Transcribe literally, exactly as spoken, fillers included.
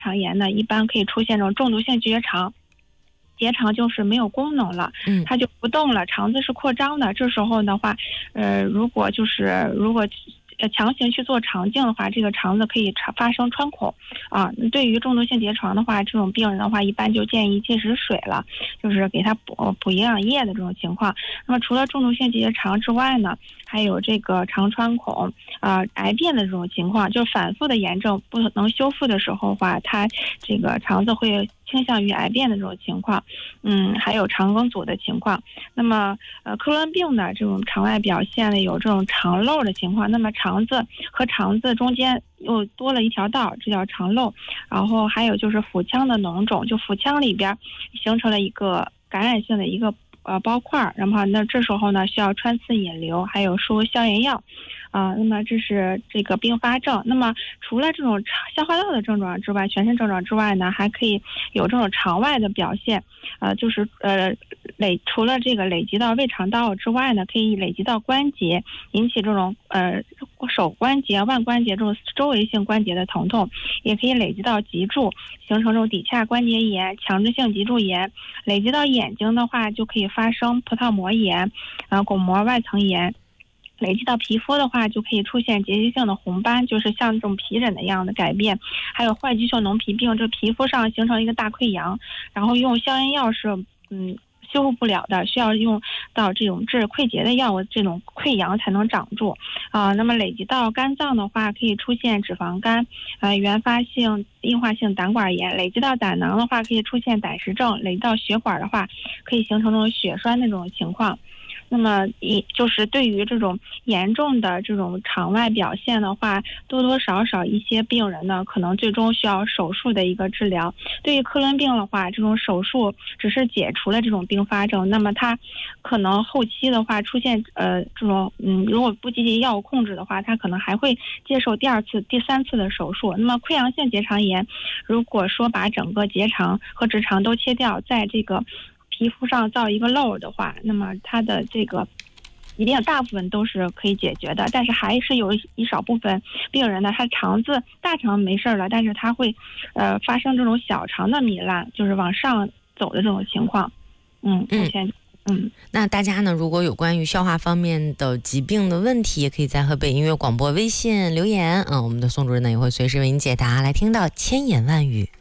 肠炎呢，一般可以出现这种重度性结肠。结肠就是没有功能了，它就不动了，肠子是扩张的。这时候的话，呃，如果就是如果呃强行去做肠镜的话，这个肠子可以发生穿孔啊。对于重度性结肠的话，这种病人的话，一般就建议禁食水了，就是给他补补营养液的这种情况。那么除了重度性结肠之外呢，还有这个肠穿孔啊、呃、癌变的这种情况，就反复的炎症不能修复的时候的话，它这个肠子会倾向于癌变的这种情况，嗯，还有肠梗阻的情况。那么，呃，克伦病呢，这种肠外表现呢有这种肠漏的情况。那么肠子和肠子中间又多了一条道，这叫肠漏。然后还有就是腹腔的脓肿，就腹腔里边形成了一个感染性的一个呃包块，然后那这时候呢需要穿刺引流，还有输消炎药。啊、呃，那么这是这个并发症。那么除了这种消化道的症状之外，全身症状之外呢，还可以有这种肠外的表现，呃，就是呃累除了这个累积到胃肠道之外呢，可以累积到关节，引起这种呃手关节、腕关节这种周围性关节的疼痛，也可以累积到脊柱，形成这种底下关节炎、强直性脊柱炎。累积到眼睛的话，就可以发生葡萄膜炎、啊、呃、巩膜外层炎。累积到皮肤的话，就可以出现结节性的红斑，就是像这种皮疹的一样的改变。还有坏疽性脓皮病，这皮肤上形成一个大溃疡，然后用消炎药是嗯修复不了的，需要用到这种治溃结的药物，这种溃疡才能长住啊、呃。那么累积到肝脏的话，可以出现脂肪肝、呃原发性硬化性胆管炎；累积到胆囊的话，可以出现胆石症；累积到血管的话，可以形成这种血栓的这种情况。那么一就是对于这种严重的这种肠外表现的话，多多少少一些病人呢，可能最终需要手术的一个治疗。对于克伦病的话，这种手术只是解除了这种并发症，那么它可能后期的话出现呃这种嗯，如果不积极药物控制的话，它可能还会接受第二次、第三次的手术。那么溃疡性结肠炎，如果说把整个结肠和直肠都切掉，在这个皮肤上造一个漏的话，那么它的这个一定大部分都是可以解决的，但是还是有一少部分病人呢，他肠子大肠没事了，但是他会呃发生这种小肠的糜烂，就是往上走的这种情况。嗯，目前嗯， 那大家呢，如果有关于消化方面的疾病的问题，也可以在河北音乐广播微信留言，嗯，我们的宋主任呢也会随时为您解答。来听到千言万语。